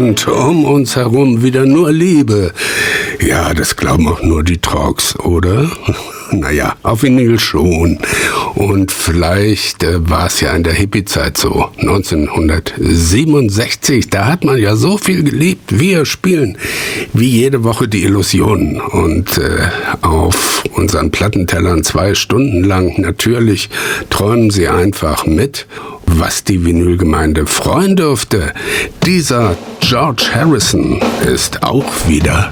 und um uns herum wieder nur Liebe. Ja, das glauben auch nur die Trogs, oder? Naja, auf Vinyl schon. Und vielleicht war es ja in der Hippie-Zeit so, 1967, da hat man ja so viel geliebt. Wir spielen wie jede Woche die Illusionen und auf unseren Plattentellern 2 Stunden lang natürlich träumen sie einfach mit, was die Vinylgemeinde freuen dürfte. Dieser George Harrison ist auch wieder